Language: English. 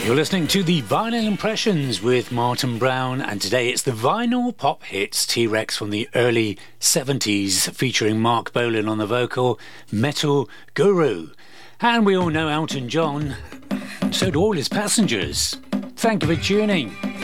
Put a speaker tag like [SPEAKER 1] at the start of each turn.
[SPEAKER 1] You're listening to the Vinyl Impressions with Martin Brown, and today it's the vinyl pop hits T-Rex from the early 70s, featuring Mark Bolan on the vocal, Metal Guru. And we all know Elton John, so do all his passengers. Thank you for tuning.